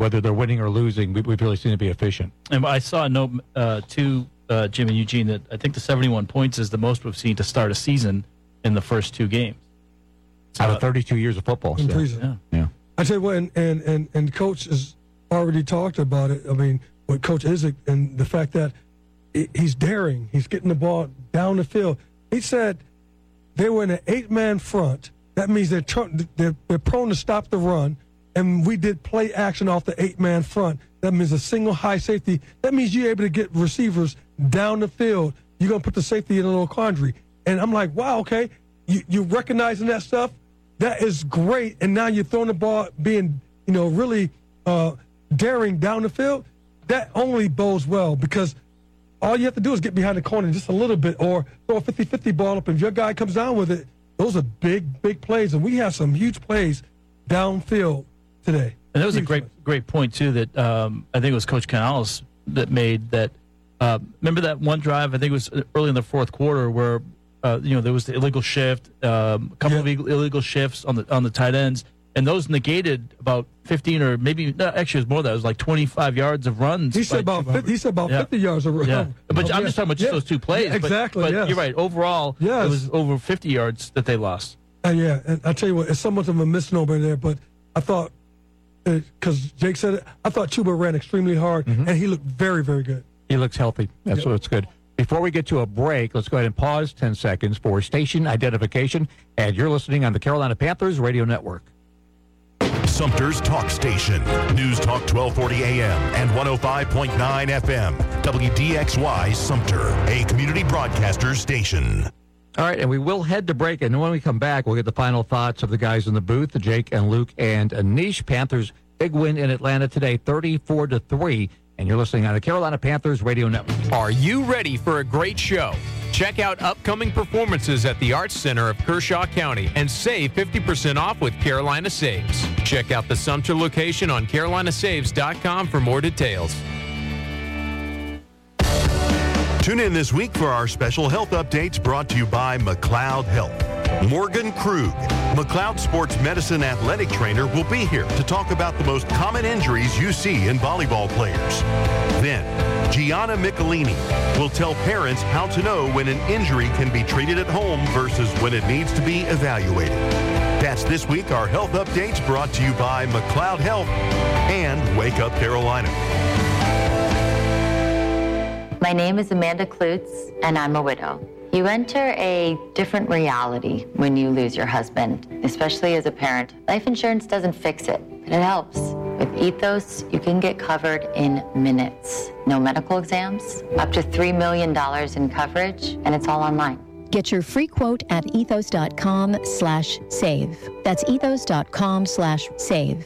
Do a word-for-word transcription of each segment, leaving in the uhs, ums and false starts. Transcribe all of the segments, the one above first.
whether they're winning or losing, we, we've really seen it be efficient. And I saw a note, uh, too, uh, Jim and Eugene, that I think the seventy-one points is the most we've seen to start a season in the first two games. So, out of thirty-two years of football. In So. preseason. Yeah. yeah. I tell you what, and, and, and, and Coach has already talked about it. I mean, what Coach Izzo and the fact that he's daring. He's getting the ball down the field. He said they were in an eight-man front. That means they're, tr- they're, they're prone to stop the run, and we did play action off the eight-man front. That means a single high safety. That means you're able to get receivers down the field. You're going to put the safety in a little quandary. And I'm like, wow, okay, you, you're recognizing that stuff. That is great. And now you're throwing the ball, being, you know, really uh, daring down the field. That only bodes well because all you have to do is get behind the corner just a little bit or throw a fifty-fifty ball up. If your guy comes down with it, those are big, big plays. And we have some huge plays downfield today. And that was huge a great, plays. great point, too, that um, I think it was Coach Canales that made that. Uh, remember that one drive, I think it was early in the fourth quarter, where uh, you know there was the illegal shift, um, a couple Yeah. of illegal, illegal shifts on the on the tight ends, and those negated about fifteen or maybe no, actually it was more than that. It was like twenty-five yards of runs. He said by about Chuba fifty, he said about Yeah. fifty yards of run. Yeah, but Oh, I'm yeah. just talking about just Yeah. those two plays. Yeah, exactly. But, but yes. you're right. Overall, Yes. it was over fifty yards that they lost. Uh, yeah, and I tell you what, it's somewhat of a misnomer there, but I thought, because Jake said it, I thought Chuba ran extremely hard, Mm-hmm. and he looked very, very good. He looks healthy. That's Yep. what's good. Before we get to a break, let's go ahead and pause ten seconds for station identification. And you're listening on the Carolina Panthers Radio Network. Sumter's Talk Station. News Talk twelve forty A M and one oh five point nine F M. W D X Y Sumter, a community broadcaster station. All right, and we will head to break. And when we come back, we'll get the final thoughts of the guys in the booth, Jake and Luke and Anish. Panthers, big win in Atlanta today, thirty-four to three. And you're listening on the Carolina Panthers Radio Network. Are you ready for a great show? Check out upcoming performances at the Arts Center of Kershaw County and save fifty percent off with Carolina Saves. Check out the Sumter location on carolina saves dot com for more details. Tune in this week for our special health updates brought to you by McLeod Health. Morgan Krug, McLeod Sports Medicine athletic trainer, will be here to talk about the most common injuries you see in volleyball players. Then, Gianna Michelini will tell parents how to know when an injury can be treated at home versus when it needs to be evaluated. That's this week, our health updates brought to you by McLeod Health and Wake Up Carolina. My name is Amanda Klutz, and I'm a widow. You enter a different reality when you lose your husband, especially as a parent. Life insurance doesn't fix it, but it helps. With Ethos, you can get covered in minutes. No medical exams, up to three million dollars in coverage, and it's all online. Get your free quote at ethos.com slash save. That's ethos.com slash save.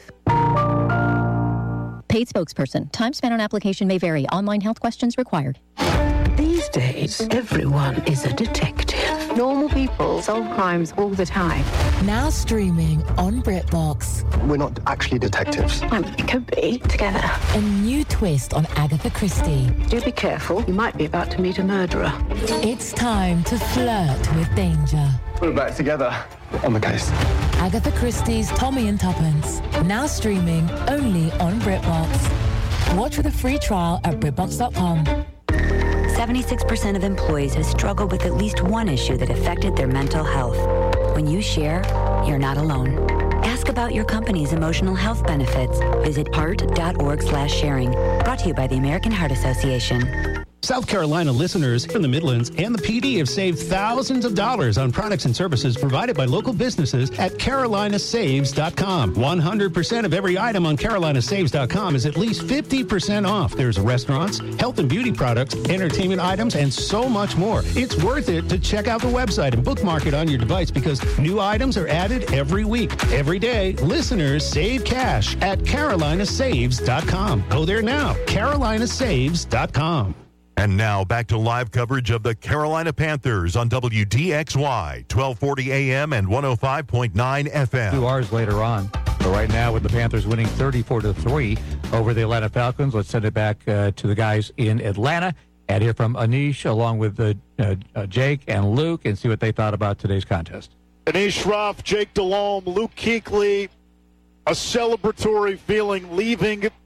Paid spokesperson. Time spent on application may vary. Online health questions required. These days, everyone is a detective. Normal people solve crimes all the time. Now streaming on BritBox. We're not actually detectives. Um, it could be together. A new twist on Agatha Christie. Do be careful. You might be about to meet a murderer. It's time to flirt with danger. We're back together on the case. Agatha Christie's Tommy and Tuppence. Now streaming only on BritBox. Watch with a free trial at BritBox dot com. seventy-six percent of employees have struggled with at least one issue that affected their mental health. When you share, you're not alone. Ask about your company's emotional health benefits. Visit heart.org slash sharing. Brought to you by the American Heart Association. South Carolina listeners from the Midlands and the P D have saved thousands of dollars on products and services provided by local businesses at carolina saves dot com. one hundred percent of every item on carolina saves dot com is at least fifty percent off. There's restaurants, health and beauty products, entertainment items, and so much more. It's worth it to check out the website and bookmark it on your device because new items are added every week. Every day, listeners save cash at carolina saves dot com. Go there now, carolina saves dot com. And now back to live coverage of the Carolina Panthers on W D X Y, twelve forty A M and one oh five point nine F M. Two hours later on. But right now, with the Panthers winning thirty-four to three over the Atlanta Falcons, let's send it back uh, to the guys in Atlanta and hear from Anish along with uh, uh, uh, Jake and Luke and see what they thought about today's contest. Anish Ruff, Jake Delhomme, Luke Kuechly, a celebratory feeling leaving